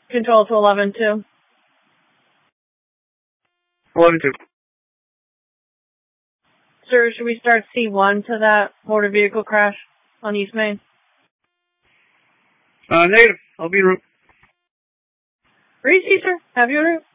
Control to 11-2. 11-2. Sir, should we start C1 to that motor vehicle crash on East Main? Negative. I'll be en route. Easy, sir. Have you en route?